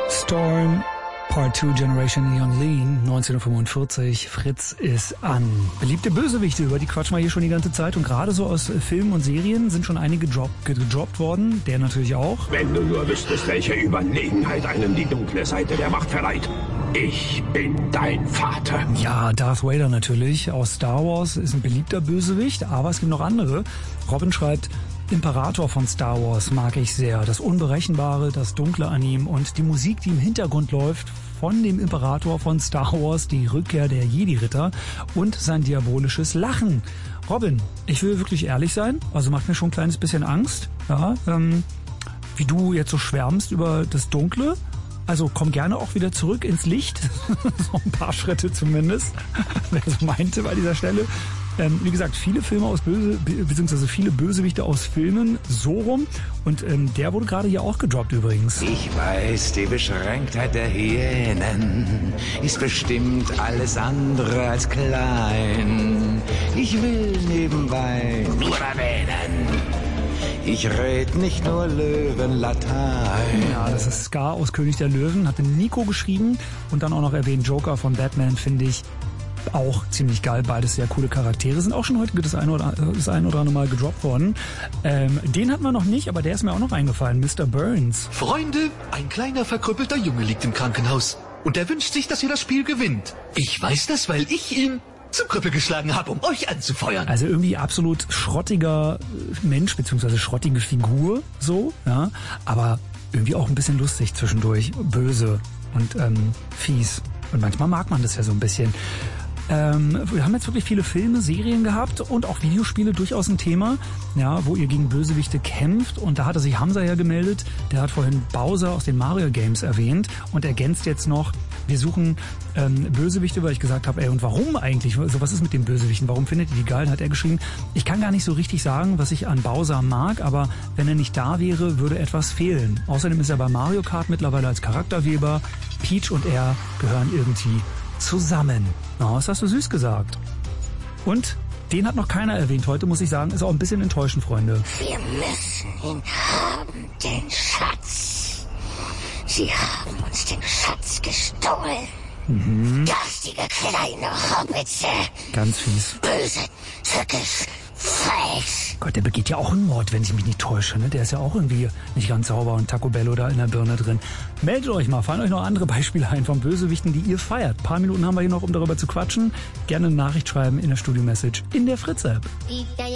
Storm, Part 2 Generation Young Lean, 1945, Fritz ist an. Beliebte Bösewichte, über die quatschen wir hier schon die ganze Zeit und gerade so aus Filmen und Serien sind schon einige gedroppt worden, der natürlich auch. Wenn du nur wüsstest, welche Überlegenheit einem die dunkle Seite der Macht verleiht. Ich bin dein Vater. Ja, Darth Vader natürlich, aus Star Wars ist ein beliebter Bösewicht, aber es gibt noch andere. Robin schreibt, Imperator von Star Wars mag ich sehr. Das Unberechenbare, das Dunkle an ihm und die Musik, die im Hintergrund läuft von dem Imperator von Star Wars, die Rückkehr der Jedi-Ritter und sein diabolisches Lachen. Robin, ich will wirklich ehrlich sein, also macht mir schon ein kleines bisschen Angst, ja, wie du jetzt so schwärmst über das Dunkle. Also komm gerne auch wieder zurück ins Licht, so ein paar Schritte zumindest, wer so meinte bei dieser Stelle. Wie gesagt, viele Filme aus beziehungsweise viele Bösewichte aus Filmen, so rum. Und der wurde gerade hier auch gedroppt übrigens. Ich weiß, die Beschränktheit der Hyänen ist bestimmt alles andere als klein. Ich will nebenbei nur erwähnen, ich red nicht nur Löwenlatein. Ja, das ist Scar aus König der Löwen, hatte Nico geschrieben und dann auch noch erwähnt Joker von Batman, finde ich auch ziemlich geil. Beides sehr coole Charaktere. Sind auch schon heute das ein oder andere Mal gedroppt worden. Den hatten wir noch nicht, aber der ist mir auch noch eingefallen. Mr. Burns. Freunde, ein kleiner verkrüppelter Junge liegt im Krankenhaus. Und er wünscht sich, dass ihr das Spiel gewinnt. Ich weiß das, weil ich ihn zum Krüppel geschlagen habe, um euch anzufeuern. Also irgendwie absolut schrottiger Mensch, beziehungsweise schrottige Figur, so, ja. Aber irgendwie auch ein bisschen lustig zwischendurch. Böse und fies. Und manchmal mag man das ja so ein bisschen. Wir haben jetzt wirklich viele Filme, Serien gehabt und auch Videospiele, durchaus ein Thema, ja, wo ihr gegen Bösewichte kämpft. Und da hatte sich Hamza ja gemeldet, der hat vorhin Bowser aus den Mario Games erwähnt und ergänzt jetzt noch, wir suchen Bösewichte, weil ich gesagt habe, ey, und warum eigentlich? Also was ist mit den Bösewichten? Warum findet ihr die geil? Hat er geschrieben, ich kann gar nicht so richtig sagen, was ich an Bowser mag, aber wenn er nicht da wäre, würde etwas fehlen. Außerdem ist er bei Mario Kart mittlerweile als Charakterweber. Peach und er gehören irgendwie zusammen. Na, das hast du süß gesagt. Und den hat noch keiner erwähnt heute, muss ich sagen. Ist auch ein bisschen enttäuschend, Freunde. Wir müssen ihn haben, den Schatz. Sie haben uns den Schatz gestohlen. Garstige kleine Hobbitze. Ganz fies. Böse, tückisch, frech. Gott, der begeht ja auch einen Mord, wenn ich mich nicht täusche. Ne? Der ist ja auch irgendwie nicht ganz sauber und Taco Bello da in der Birne drin. Meldet euch mal, fallen euch noch andere Beispiele ein von Bösewichten, die ihr feiert. Ein paar Minuten haben wir hier noch, um darüber zu quatschen. Gerne eine Nachricht schreiben in der Studio-Message in der Fritz-App.